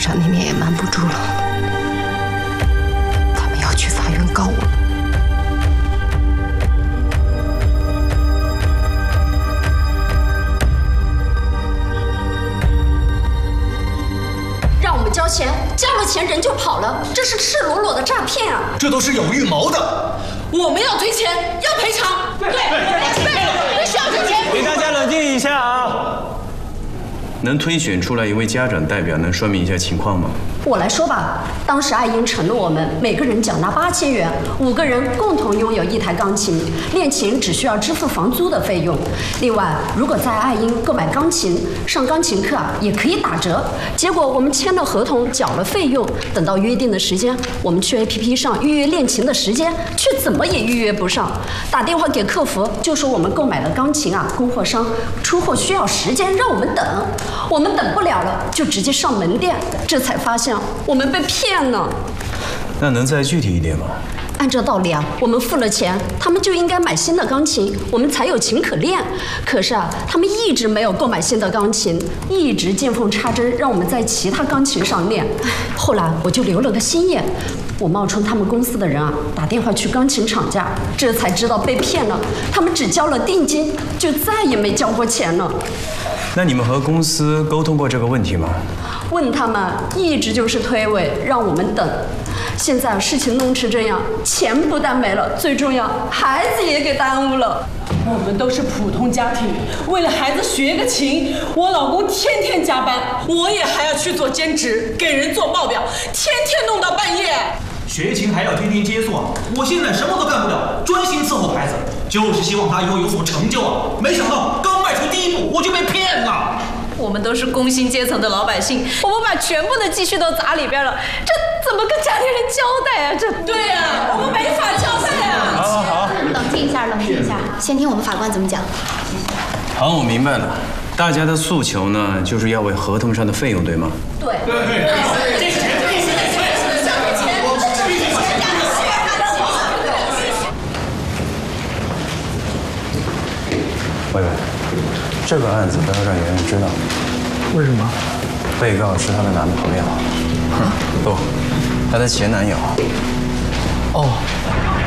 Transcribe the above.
长那边也瞒不住了，他们要去法院告我。让我们交钱，交了钱人就跑了，这是赤裸裸的诈骗啊！ 这都是有预谋的。 我们要追钱，要赔偿。对，必须要追钱。 请大家冷静一下啊！能推选出来一位家长代表，能说明一下情况吗？ 我来说吧，当时爱英承诺我们每个人缴纳8000元，5个人共同拥有1台钢琴，练琴只需要支付房租的费用。另外，如果在爱英购买钢琴，上钢琴课也可以打折。结果我们签了合同，缴了费用，等到约定的时间，我们去 APP 上预约练琴的时间，却怎么也预约不上。打电话给客服，就说我们购买的钢琴供货商出货需要时间，让我们等。我们等不了了，就直接上门店，这才发现我们被骗了。 那能再具体一点吗？ 按照道理我们付了钱，他们就应该买新的钢琴，我们才有琴可练。可是他们一直没有购买新的钢琴，一直见缝插针，让我们在其他钢琴上练。后来我就留了个心眼，我冒充他们公司的人打电话去钢琴厂家，这才知道被骗了。他们只交了定金，就再也没交过钱了。 那你们和公司沟通过这个问题吗？ 问他们，一直就是推诿，让我们等。现在事情弄成这样，钱不但没了，最重要，孩子也给耽误了。 我们都是普通家庭，为了孩子学个琴，我老公天天加班，我也还要去做兼职，给人做报表，天天弄到半夜。 学琴还要天天接送我现在什么都干不了，专心伺候孩子，就是希望他以后有所成就没想到刚迈出第一步，我就被骗了。 我们都是工薪阶层的老百姓，我们把全部的积蓄都砸里边了，这怎么跟家里人交代啊？这对啊，我们没法交代啊！ 好， 冷静一下，冷静一下，先听我们法官怎么讲。 好，我明白了。大家的诉求呢，就是要为合同上的费用，对吗？ 对。 喂，这个案子不要让圆圆知道。 为什么？ 被告是她的男朋友。不，她的前男友。 哦。